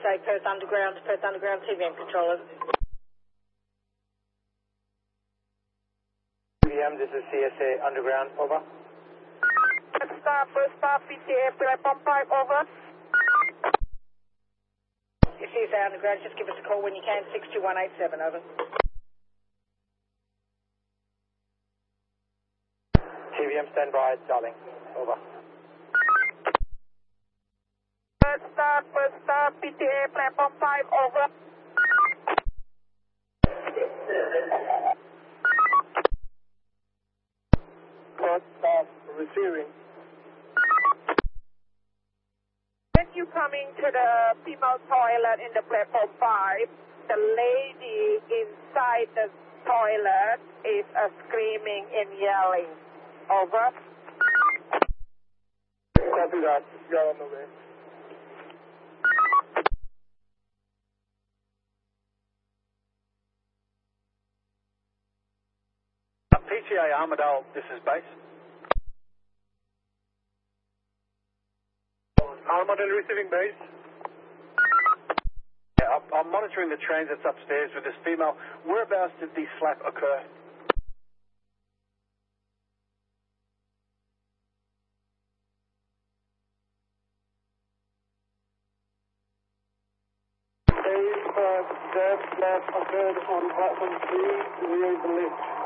CSA Perth Underground TVM controller. TVM, this is CSA Underground, over. First stop, PCA, platform 5, over. If CSA Underground, just give us a call when you can, 62187, over. TVM, stand by, Darling, over. First stop, PCA, platform 5, over. First stop, receiving. When you coming to the female toilet in the platform 5, the lady inside the toilet is screaming and yelling. Over. Copy that, you're on the way. PTA Armidale, this is base. Armidale receiving base. Yeah, I'm monitoring the transits upstairs with this female. Whereabouts did the slap occur? That slap occurred on platform 3 near the lift.